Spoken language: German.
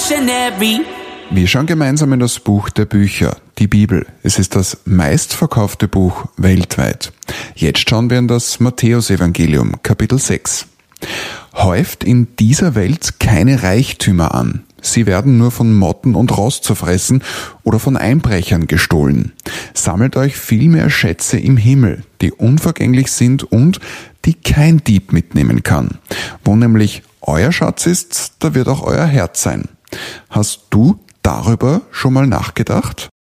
revolutionary. Wir schauen gemeinsam in das Buch der Bücher, die Bibel. Es ist das meistverkaufte Buch weltweit. Jetzt schauen wir in das Matthäusevangelium, Kapitel 6. Häuft in dieser Welt keine Reichtümer an. Sie werden nur von Motten und Rost zerfressen oder von Einbrechern gestohlen. Sammelt euch vielmehr Schätze im Himmel, die unvergänglich sind und die kein Dieb mitnehmen kann. Wo nämlich euer Schatz ist, da wird auch euer Herz sein. Hast du darüber schon mal nachgedacht?